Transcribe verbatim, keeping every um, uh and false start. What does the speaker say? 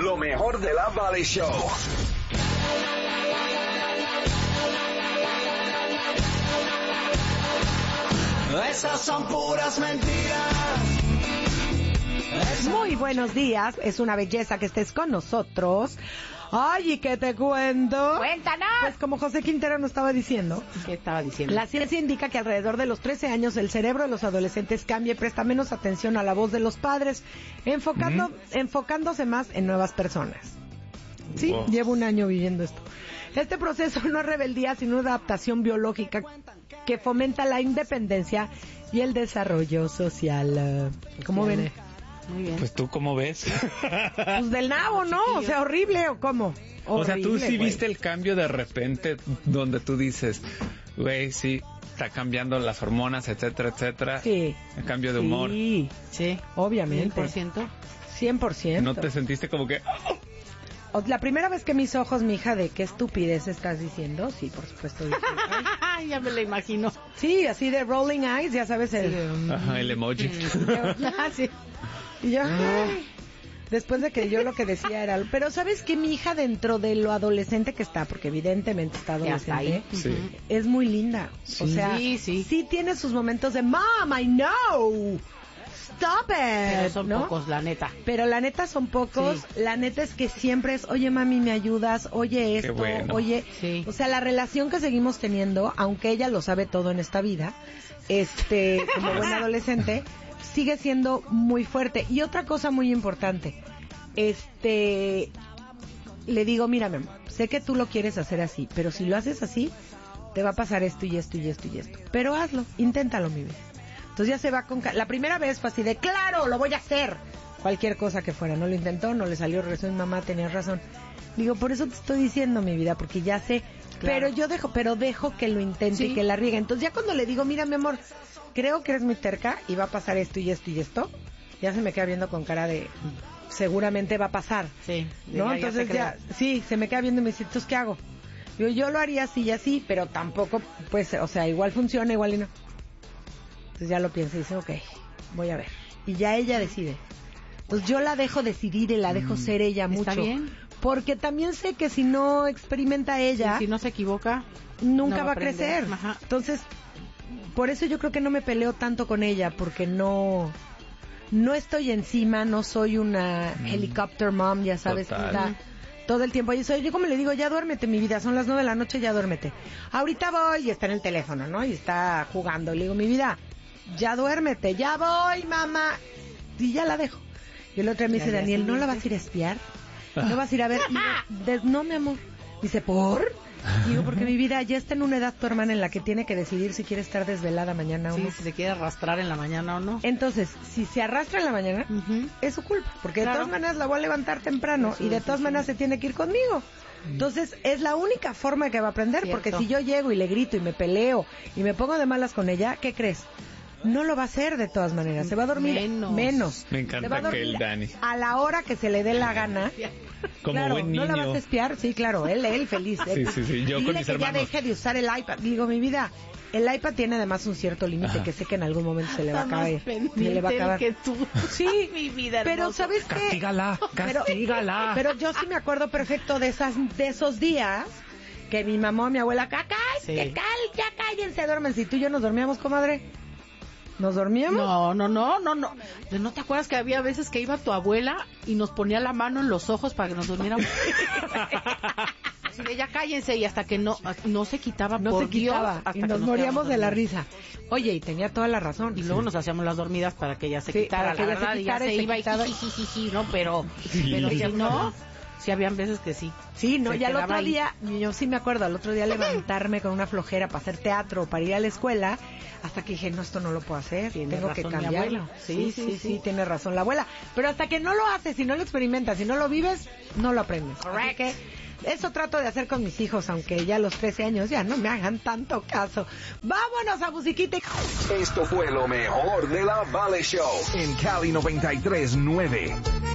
Lo mejor de la Valley Show. Esas son puras mentiras. Muy buenos días, es una belleza que estés con nosotros. Ay, ¿y qué te cuento? ¡Cuéntanos! Pues como José Quintero nos estaba diciendo. ¿Qué estaba diciendo? La ciencia indica que alrededor de los trece años el cerebro de los adolescentes cambia y presta menos atención a la voz de los padres, enfocando, ¿Mm? enfocándose más en nuevas personas. Sí, wow. Llevo un año viviendo esto. Este proceso no es rebeldía, sino una adaptación biológica que fomenta la independencia y el desarrollo social. ¿Cómo ven? Bien. Muy bien. Pues tú, ¿cómo ves? Pues del nabo, ¿no? O sea, horrible, ¿o cómo? Horrible, o sea, tú sí güey. Viste el cambio de repente donde tú dices, güey, sí, está cambiando las hormonas, etcétera, etcétera. Sí. El cambio de humor. Sí, sí. Obviamente. ¿cien por ciento? cien por ciento. ¿No te sentiste como que...? La primera vez que mis ojos, mi hija, de qué estupidez estás diciendo, sí, por supuesto. Ya me lo imagino. Sí, así de rolling eyes, ya sabes el... Sí. Ajá, el emoji. Ah, sí. Y yo, ay, después de que yo lo que decía era, pero ¿sabes qué? Mi hija, dentro de lo adolescente que está, porque evidentemente está adolescente, sí. es muy linda. Sí. O sea, sí, sí. sí tiene sus momentos de, Mom, I know. Stop it. Pero son ¿no? pocos, la neta. Pero la neta son pocos. Sí. La neta es que siempre es, oye, mami, ¿me ayudas? Oye, esto, bueno. oye. Sí. O sea, la relación que seguimos teniendo, aunque ella lo sabe todo en esta vida, este, como buena adolescente, sigue siendo muy fuerte. Y otra cosa muy importante, este, le digo, mira, mi amor, sé que tú lo quieres hacer así, pero si lo haces así, te va a pasar esto y esto y esto y esto. Pero hazlo, inténtalo, mi vida. Entonces ya se va con... La primera vez fue así de, ¡claro, lo voy a hacer! Cualquier cosa que fuera. No lo intentó, no le salió, regresó mi mamá, tenías razón. Digo, por eso te estoy diciendo, mi vida, porque ya sé... Claro. Pero yo dejo, pero dejo que lo intente, sí, y que la riegue. Entonces ya cuando le digo, mira, mi amor, creo que eres muy terca y va a pasar esto y esto y esto, ya se me queda viendo con cara de... seguramente va a pasar. Sí. ¿No? Ya, Entonces ya, ya... Sí, se me queda viendo y me dice, ¿entonces qué hago? Digo, yo lo haría así y así, pero tampoco, pues, o sea, igual funciona, igual y no. Entonces ya lo piensa y dice, ok, voy a ver. Y ya ella decide. Entonces yo la dejo decidir y la dejo mm, ser ella mucho. ¿Está bien? Porque también sé que si no experimenta ella... Sí, si no se equivoca... Nunca no va a crecer. Ajá. Entonces, por eso yo creo que no me peleo tanto con ella, porque no... No estoy encima, no soy una mm. helicopter mom, ya sabes. Está todo el tiempo. Y soy, yo como le digo, ya duérmete, mi vida, son las nueve de la noche, ya duérmete. Ahorita voy, y está en el teléfono, ¿no? Y está jugando. Le digo, mi vida... ya duérmete, ya voy, mamá. Y ya la dejo. Y el otro día me dice, Daniel, ¿no la vas a ir a espiar? ¿No vas a ir a ver? Digo, de, no, mi amor. Dice, ¿por? Digo, porque mi vida, ya está en una edad tu hermana en la que tiene que decidir si quiere estar desvelada mañana o no. Sí, si se quiere arrastrar en la mañana o no. Entonces, si se arrastra en la mañana, uh-huh, es su culpa. Porque claro, de todas maneras la voy a levantar temprano sí, y de todas sí, maneras sí. se tiene que ir conmigo. Entonces, es la única forma que va a aprender. Cierto. Porque si yo llego y le grito y me peleo y me pongo de malas con ella, ¿qué crees? No lo va a hacer de todas maneras, se va a dormir menos. menos. Me encanta que el Dani. A la hora que se le dé la gana. Como claro, buen niño. ¿no la vas a espiar? Sí, claro, él, él feliz. Él. Sí, sí, sí, yo Dile con mis que hermanos. ya deje de usar el iPad. Digo, mi vida, el iPad tiene además un cierto límite que sé que en algún momento se le va a caer. Se le va a acabar. Que tú. Sí, mi vida hermosa. Pero ¿sabes qué? Castígala, castígala. Pero, pero yo sí me acuerdo perfecto de esas de esos días que mi mamá, mi abuela, ¡cacay! Sí. ¡Que cal! ¡Ya cállense! Duermen. Si tú y yo nos dormíamos, comadre. ¿Nos dormíamos? No, no, no, no, no. ¿No te acuerdas que había veces que iba tu abuela y nos ponía la mano en los ojos para que nos durmiéramos? Así de, ya cállense, y hasta que no no se quitaba, no por se quitaba, Dios, hasta y nos, nos moríamos de la risa. Oye, y tenía toda la razón. Y luego sí. nos hacíamos las dormidas para que ella se sí, quitara, para que la ella verdad, se quitara, y ya se iba quitara. y jijijiji, ¿no? Pero, sí. pero si no... Sí, habían veces que sí. Sí, no, y al otro ahí. día, yo sí me acuerdo, al otro día levantarme con una flojera para hacer teatro, para ir a la escuela, hasta que dije, no, esto no lo puedo hacer, tiene tengo razón, que cambiarlo. Sí sí, sí, sí, sí, tiene razón la abuela. Pero hasta que no lo haces, si no lo experimentas, si no lo vives, no lo aprendes. Correcto. Eso trato de hacer con mis hijos, aunque ya a los trece años ya no me hagan tanto caso. ¡Vámonos a musiquita! Esto fue lo mejor de la Valley Show en Cali noventa y tres nueve.